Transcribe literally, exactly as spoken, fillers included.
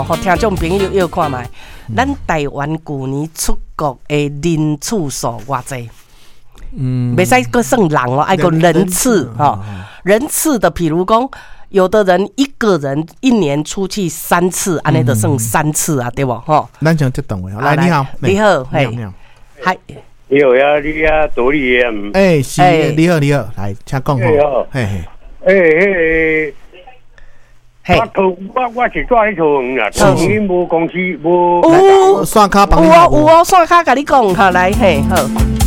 互听众朋友要看卖，咱台湾旧年出国的人次数偌济？嗯，袂使个算人哦，爱个人次哈。人次的，比如讲，有的人一个人一年出去三次，安尼就算三次啊，对不？哈。 咱像这档位，来你好， 你好，嘿，嗨， 你好呀，你呀，多利呀， 哎，是，你好，你好，来，请讲吼，嘿嘿， 哎嘿。我头我我是做迄头园啦，头园无公司无。 有刷卡帮你。 有哦有哦，刷卡甲你讲哈，来嘿好。